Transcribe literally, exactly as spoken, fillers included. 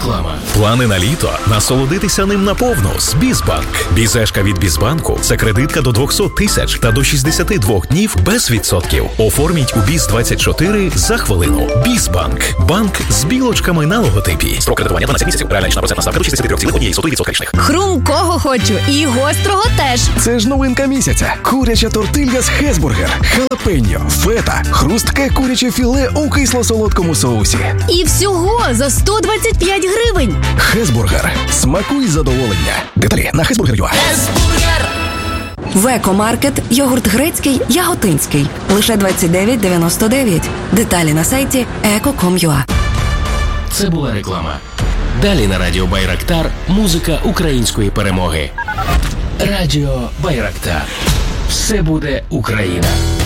Реклама. Плани на літо? Насолодитися ним наповну з Бізбанк. Бізешка від Бізбанку – це кредитка до двісті тисяч та до шістдесят два днів без відсотків. Оформіть у Біз двадцять чотири за хвилину. Бізбанк. Банк з білочками на логотипі. Строк кредитування дванадцять місяців. Реальна річна процентна ставка до шістдесят три цілих одна сотих відсотка річних. Хрумкого хочу і гострого теж. Це ж новинка місяця. Куряча тортилья з Хесбургер. Халапеньо, фета, хрустке куряче філе у кисло-солодкому соусі. І всього за сто двадцять п'ять гривень. Хесбургер. Смакуй задоволення. Деталі на хесбургер точка ю а. Хесбургер! В Екомаркет йогурт грецький яготинський. Лише двадцять дев'ять дев'яносто дев'ять. Деталі на сайті еко крапка ком крапка ю а. Це була реклама. Далі на Радіо Байрактар музика української перемоги. Радіо Байрактар. Все буде Україна.